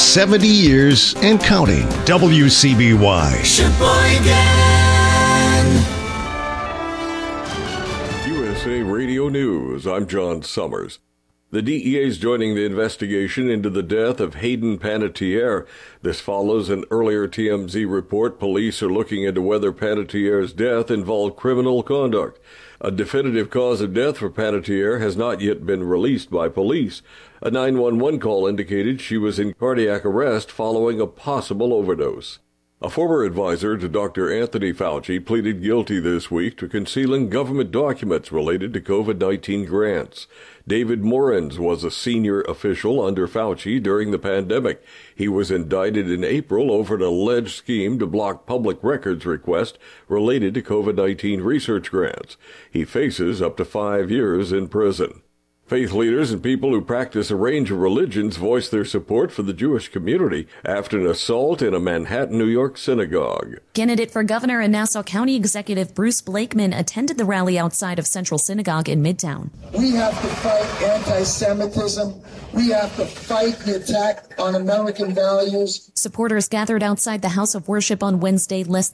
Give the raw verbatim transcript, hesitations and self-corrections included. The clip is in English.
seventy years and counting. W C B Y. U S A Radio News, I'm John Summers. The D E A is joining the investigation into the death of Hayden Panettiere. This follows an earlier T M Z report. Police are looking into whether Panettiere's death involved criminal conduct. A definitive cause of death for Panettiere has not yet been released by police. A nine one one call indicated she was in cardiac arrest following a possible overdose. A former advisor to Doctor Anthony Fauci pleaded guilty this week to concealing government documents related to COVID nineteen grants. David Morens was a senior official under Fauci during the pandemic. He was indicted in April over an alleged scheme to block public records requests related to COVID nineteen research grants. He faces up to five years in prison. Faith leaders and people who practice a range of religions voiced their support for the Jewish community after an assault in a Manhattan, New York synagogue. Candidate for governor and Nassau County Executive Bruce Blakeman attended the rally outside of Central Synagogue in Midtown. We have to fight anti-Semitism. We have to fight the attack on American values. Supporters gathered outside the House of Worship on Wednesday less